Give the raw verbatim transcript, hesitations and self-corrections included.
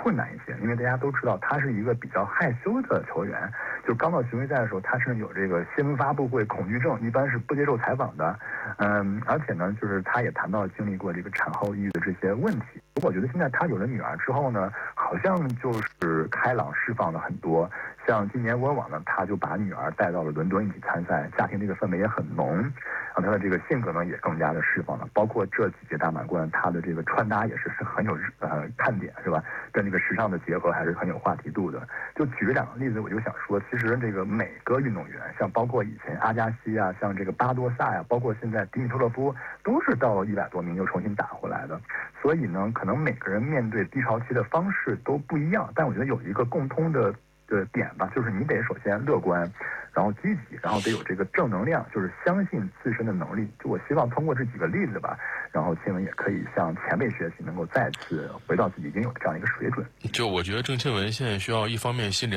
困难一些，因为大家都知道他是一个比较害羞的球员，就刚到巡回赛的时候，他是有这个新闻发布会恐惧症，一般是不接受采访的。嗯，而且呢，就是他也谈到经历过这个产后抑郁的这些问题。不过我觉得现在他有了女儿之后呢，好像就是开朗释放了很多。像今年温网呢，他就把女儿带到了伦敦一起参赛，家庭这个氛围也很浓，然后他的这个性格呢也更加的释放了。包括这几届大满贯，他的这个穿搭也是很有呃看点，是吧？跟这个时尚的结合还是很有话题度的。就举两个例子，我就想说，其实这个每个运动员，像包括以前阿加西啊，像这个巴多萨呀、啊，包括现在迪米特洛夫，都是到了一百多名又重新打回来的。所以呢，可能每个人面对低潮期的方式都不一样，但我觉得有一个共通的的点吧，就是你得首先乐观，然后积极，然后得有这个正能量，就是相信自身的能力。就我希望通过这几个例子吧，然后庆文也可以向前辈学习，能够再次回到自己应有的这样一个水准。 就我觉得郑钦文现在需要一方面心理